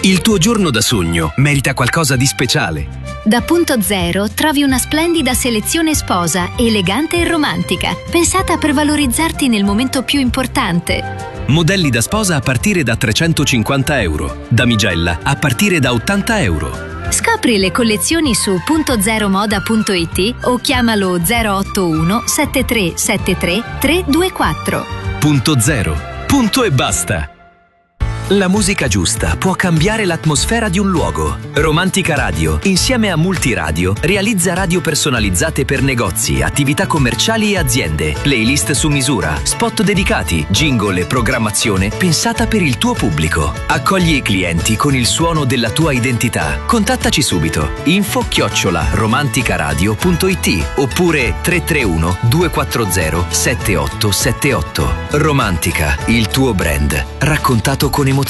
Il tuo giorno da sogno merita qualcosa di speciale. Da Punto Zero trovi una splendida selezione sposa, elegante e romantica, pensata per valorizzarti nel momento più importante. Modelli da sposa a partire da €350, damigella a partire da €80. Scopri le collezioni su puntozeromoda.it o chiamalo 081 7373 324. Punto Zero. Punto e basta. La musica giusta può cambiare l'atmosfera di un luogo. Romantica Radio, insieme a Multiradio, realizza radio personalizzate per negozi, attività commerciali e aziende, playlist su misura, spot dedicati, jingle e programmazione pensata per il tuo pubblico. Accogli i clienti con il suono della tua identità. Contattaci subito. info@romanticaradio.it oppure 331 240 7878. Romantica, il tuo brand, raccontato con emozione.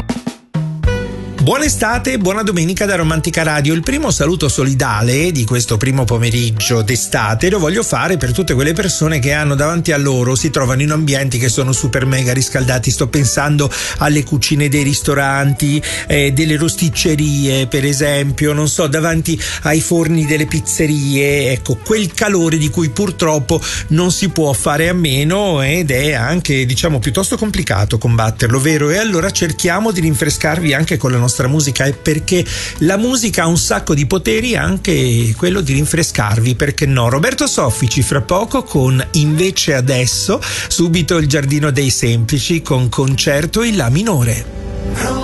Buona estate, buona domenica da Romantica Radio. Il primo saluto solidale di questo primo pomeriggio d'estate lo voglio fare per tutte quelle persone che hanno davanti a loro, si trovano in ambienti che sono super mega riscaldati. Sto pensando alle cucine dei ristoranti, delle rosticcerie per esempio, non so, davanti ai forni delle pizzerie. Ecco, quel calore di cui purtroppo non si può fare a meno ed è anche, diciamo, piuttosto complicato combatterlo, vero? E allora cerchiamo di rinfrescarvi anche con la nostra musica, è perché la musica ha un sacco di poteri, anche quello di rinfrescarvi, perché no? Roberto Soffici fra poco con Invece Adesso, subito il Giardino dei Semplici con Concerto in La minore.